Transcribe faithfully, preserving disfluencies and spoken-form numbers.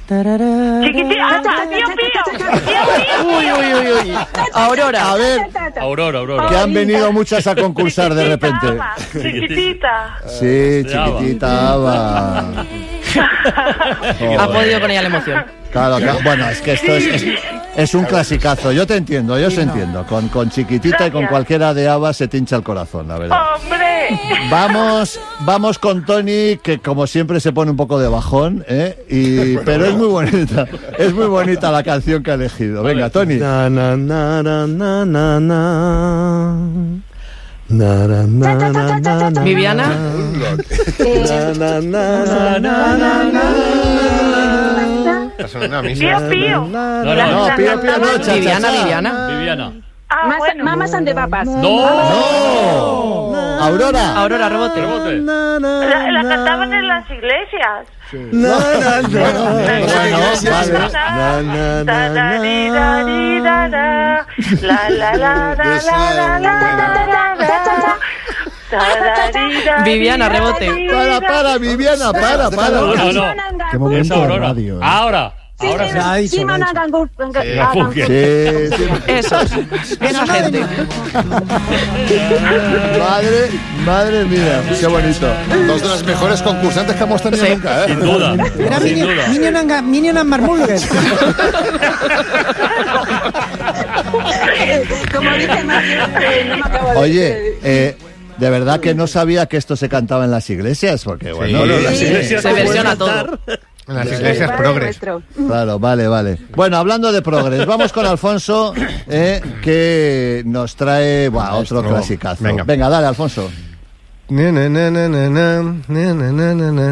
Chiquitita, tío Pío, tío Pío. Uy, uy, uy, uy. Aurora. A ver, Aurora, Aurora. que han venido muchas a concursar de repente. Ava, chiquitita. Sí, chiquitita Ava. Ha podido poner ya la emoción. Claro, claro. Bueno, es que esto es, es, es un clasicazo. Yo te entiendo, yo te entiendo. Con, con chiquitita y con cualquiera de Ava se te hincha el corazón, la verdad. ¡Hombre! Vamos, vamos con Tony, que como siempre se pone un poco de bajón, ¿eh? Y, pero es muy bonita, es muy bonita la canción que ha elegido. Venga, Tony. Na, na, na, na, na, na, na. Na, na, na, na, na, na. Viviana. Na, na, na, na, na, na. Tío Pío. No, No, no, Pío, Pío, no, cha, cha, Viviana, cha. Viviana. Viviana. Ah, Mas- bueno. Mamas and the Papas. ¡No! Aurora. Aurora, rebote. Rebote. La, la cantaban en las iglesias. Na, na, na. Bueno, vale. Na, na, Da, na, da, di, da, di, da, da. La, la, la, da, la, la, la, la, la, la. Da, da, di, da, Viviana, di, da, rebote. di, Para, da. para, Viviana, para, para. No, no, no. Qué Es momento de Aurora. radio. ¿eh? Ahora. Sí, Ahora sí, sí. ha dicho, sí, lo ha Mana dicho. Gangur- Sí, Gangur- Sí, sí. Eso. Esa gente. Madre, madre mía, qué bonito. Dos de las mejores concursantes que hemos tenido Sí. nunca, ¿eh? Sin duda. Era Sin Minion, duda. Minion and, Ga- Minion and Marmulger. Como dice Mario, eh, no me acabo de Oye, eh, de verdad que no sabía que esto se cantaba en las iglesias, porque bueno, Bueno, sí, las iglesias Se no versiona pueden todo. cantar. En las Sí, iglesias Padre progres. nuestro. claro, vale, vale. Bueno, hablando de progres, vamos con Alfonso, eh, que nos trae buah, otro Maestro. clasicazo. Venga. Venga, dale, Alfonso. Na, na, na, na, na, na, na, na, na, na.